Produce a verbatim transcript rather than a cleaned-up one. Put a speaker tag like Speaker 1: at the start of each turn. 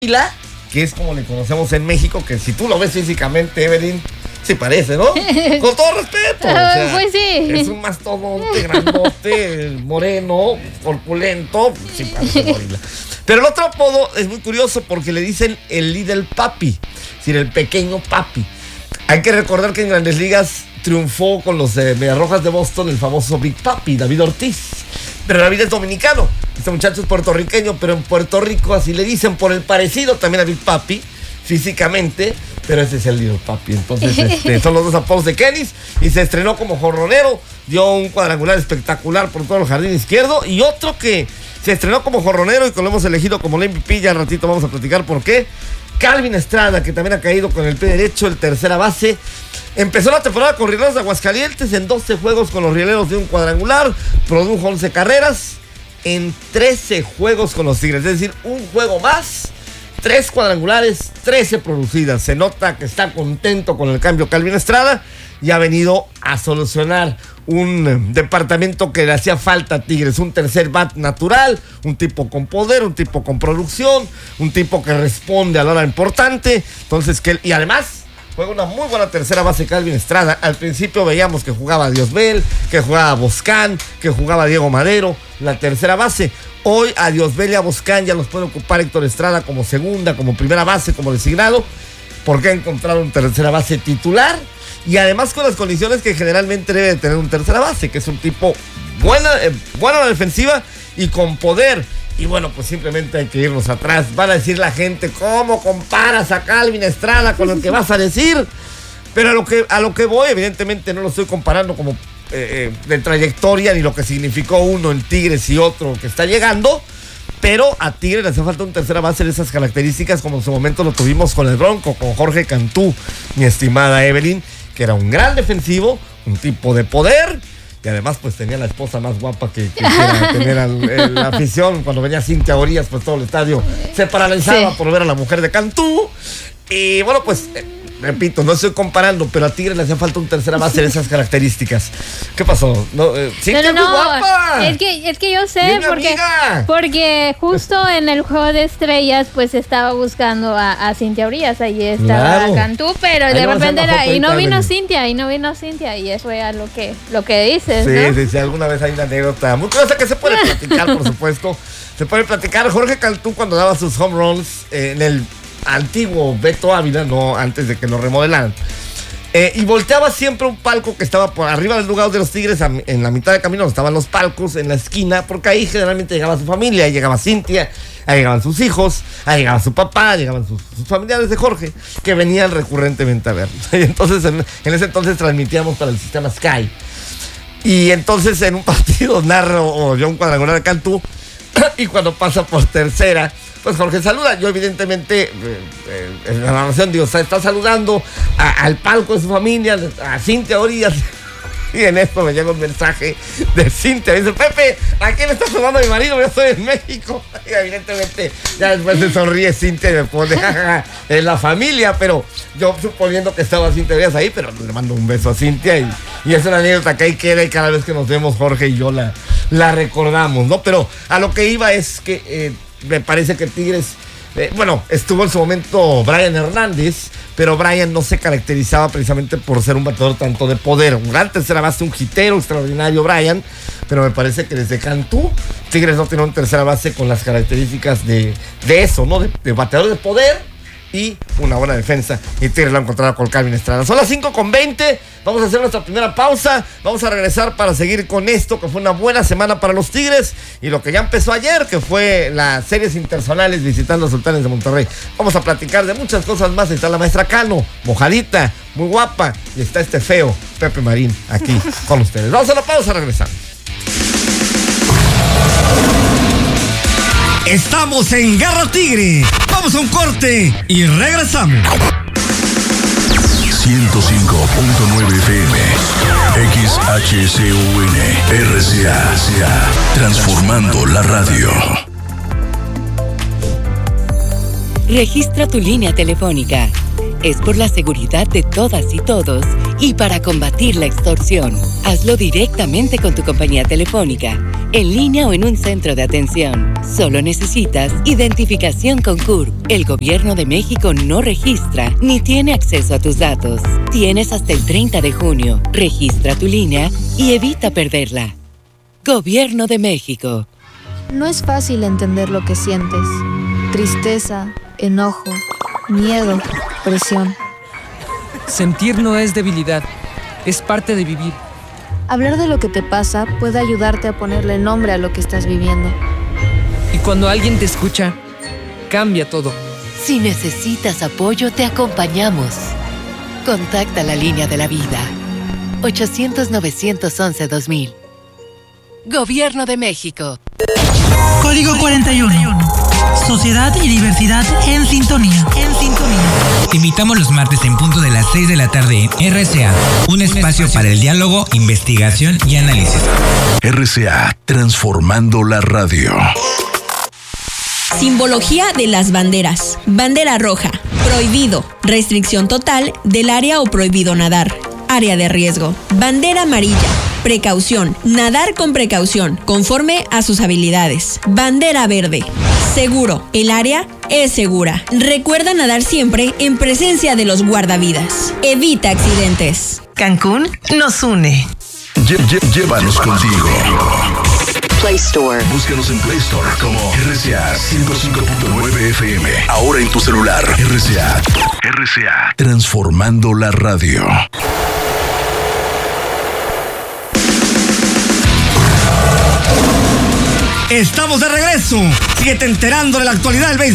Speaker 1: Gorila, que es como le conocemos en México, que si tú lo ves físicamente, Evelyn, sí parece, ¿no? Con todo respeto. O sea,
Speaker 2: pues sí.
Speaker 1: Es un mastodonte, grandote, moreno, corpulento, sí parece gorila. Pero el otro apodo es muy curioso porque le dicen el Little Papi, es decir, el pequeño papi. Hay que recordar que en Grandes Ligas triunfó con los eh, Mediarrojas de Boston el famoso Big Papi, David Ortiz. Pero David es dominicano, este muchacho es puertorriqueño, pero en Puerto Rico así le dicen por el parecido también a Big Papi, físicamente, pero ese es el Little Papi. Entonces este, son los dos apodos de Kenis y se estrenó como jorronero, dio un cuadrangular espectacular por todo el jardín izquierdo y otro que se estrenó como jorronero y que lo hemos elegido como el M V P, ya al ratito vamos a platicar por qué. Calvin Estrada, que también ha caído con el pie derecho, el tercera base. Empezó la temporada con Rieleros de Aguascalientes en doce juegos con los Rieleros de un cuadrangular, produjo once carreras en trece juegos con los Tigres, es decir, un juego más, tres cuadrangulares, trece producidas. Se nota que está contento con el cambio Calvin Estrada y ha venido a solucionar un departamento que le hacía falta a Tigres, un tercer bat natural, un tipo con poder, un tipo con producción, un tipo que responde a la hora importante. Entonces, que y además juega una muy buena tercera base Calvin Estrada. Al principio veíamos que jugaba Diosbel, que jugaba Boscán, que jugaba Diego Madero, la tercera base. Hoy a Diosbel y a Boscán ya los puede ocupar Héctor Estrada como segunda, como primera base, como designado, porque ha encontrado un tercera base titular. Y además con las condiciones que generalmente debe tener un tercera base, que es un tipo buena, eh, buena a la defensiva y con poder. Y bueno, pues simplemente hay que irnos atrás. Van a decir la gente, ¿cómo comparas a Calvin Estrada con el que vas a decir? Pero a lo que, a lo que voy, evidentemente no lo estoy comparando como eh, de trayectoria, ni lo que significó uno en Tigres y otro que está llegando. Pero a Tigres le hace falta un tercera base de esas características, como en su momento lo tuvimos con el Bronco, con Jorge Cantú, mi estimada Evelyn, que era un gran defensivo, un tipo de poder, y además pues tenía la esposa más guapa que quisiera tener al, el, la afición. Cuando venía Cintia Orías, pues todo el estadio se paralizaba sí. por ver a la mujer de Cantú. Y bueno, pues eh, repito, no estoy comparando, pero a Tigres le hacía falta un tercera base de esas características. ¿Qué pasó? No, eh, Cintia,
Speaker 2: no, no,
Speaker 1: muy guapa.
Speaker 2: Es que, es que yo sé, porque,
Speaker 1: amiga.
Speaker 2: porque justo en el Juego de Estrellas, pues estaba buscando a, a Cintia Urías, ahí estaba claro. Cantú, pero ahí de repente era, y no vino Cintia, y no vino Cintia, y eso era lo que, lo que dices,
Speaker 1: sí,
Speaker 2: ¿no?
Speaker 1: Sí, sí, alguna vez hay una anécdota muy cosa que se puede platicar, por supuesto. Se puede platicar. Jorge Cantú, cuando daba sus home runs eh, en el antiguo Beto Ávila, no antes de que lo remodelaran, eh, y volteaba siempre un palco que estaba por arriba del lugar de los Tigres, a, en la mitad del camino estaban los palcos, en la esquina, porque ahí generalmente llegaba su familia, ahí llegaba Cintia, ahí llegaban sus hijos, ahí llegaba su papá, ahí llegaban sus, sus familiares de Jorge, que venían recurrentemente a vernos. Y entonces, en, en ese entonces transmitíamos para el sistema Sky, y entonces en un partido narro yo un cuadrangular de Cantú, y cuando pasa por tercera, pues Jorge saluda. Yo evidentemente eh, eh, en la narración digo, está saludando a, al palco de su familia, a Cintia Orías. Y en esto me llega un mensaje de Cintia. Dice, Pepe, ¿a quién le está saludando a mi marido? Yo estoy en México. Y evidentemente ya después se sonríe Cintia y me pone, jajaja, en la familia. Pero yo suponiendo que estaba Cintia Orías ahí, pero le mando un beso a Cintia. Y, y es una anécdota que ahí queda y cada vez que nos vemos Jorge y yo la, la recordamos, ¿no? Pero a lo que iba es que eh, me parece que Tigres, eh, bueno, estuvo en su momento Brian Hernández, pero Brian no se caracterizaba precisamente por ser un bateador tanto de poder. Un gran tercera base, un hitero extraordinario Brian, pero me parece que desde Cantú, Tigres no tiene una tercera base con las características de, de eso, ¿no? De, de bateador de poder y una buena defensa. Y Tigres lo ha encontrado con Calvin Estrada. Son las cinco con veinte. Vamos a hacer nuestra primera pausa. Vamos a regresar para seguir con esto, que fue una buena semana para los Tigres. Y lo que ya empezó ayer, que fue las series interzonales visitando a Sultanes de Monterrey. Vamos a platicar de muchas cosas más. Está la maestra Cano, mojadita, muy guapa. Y está este feo, Pepe Marín, aquí con ustedes. Vamos a la pausa, regresamos.
Speaker 3: Estamos en Garra Tigre. Vamos a un corte y regresamos.
Speaker 4: ciento cinco punto nueve F M, X H C U N, R C A, transformando la radio.
Speaker 5: Registra tu línea telefónica Es por la seguridad de todas y todos y para combatir la extorsión. Hazlo directamente con tu compañía telefónica, en línea o en un centro de atención. Solo necesitas identificación con C U R P. El Gobierno de México no registra ni tiene acceso a tus datos. Tienes hasta el treinta de junio. Registra tu línea y evita perderla. Gobierno de México.
Speaker 6: No es fácil entender lo que sientes. Tristeza, enojo, miedo, presión.
Speaker 7: Sentir no es debilidad, es parte de vivir.
Speaker 6: Hablar de lo que te pasa puede ayudarte a ponerle nombre a lo que estás viviendo.
Speaker 7: Y cuando alguien te escucha, cambia todo.
Speaker 5: Si necesitas apoyo, te acompañamos. Contacta la línea de la vida. ochocientos, novecientos once, dos mil. Gobierno de México.
Speaker 8: Código cuarenta y uno. Sociedad y diversidad en sintonía. En sintonía.
Speaker 9: Te invitamos los martes en punto de las seis de la tarde en R C A, un espacio para el diálogo, investigación y análisis.
Speaker 4: R C A, transformando la radio.
Speaker 10: Simbología de las banderas. Bandera roja, prohibido, restricción total del área o prohibido nadar. Área de riesgo. Bandera amarilla, precaución, nadar con precaución, conforme a sus habilidades. Bandera verde, seguro, el área es segura. Recuerda nadar siempre en presencia de los guardavidas. Evita accidentes.
Speaker 8: Cancún nos une.
Speaker 4: Lle- lle- llévanos contigo.
Speaker 5: Play Store.
Speaker 4: Búscanos en Play Store como R C A ciento cinco punto nueve F M. Ahora en tu celular. R C A. R C A. Transformando la radio.
Speaker 3: Estamos de regreso. Síguete enterando de la actualidad del béisbol.